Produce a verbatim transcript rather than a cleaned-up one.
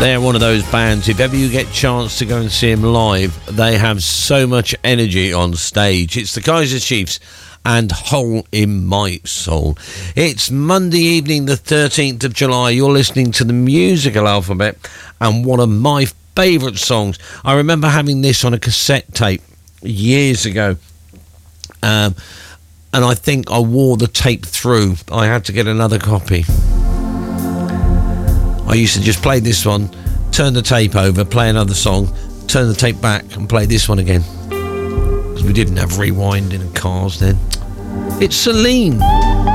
They're one of those bands, if ever you get a chance to go and see them live, they have so much energy on stage. It's the Kaiser Chiefs and Hole in My Soul. It's Monday evening, the thirteenth of July. You're listening to the Musical Alphabet, and one of my favourite songs. I remember having this on a cassette tape years ago, um, and I think I wore the tape through. I had to get another copy. I used to just play this one, turn the tape over, play another song, turn the tape back and play this one again. Because we didn't have rewinding in cars then. It's Celine.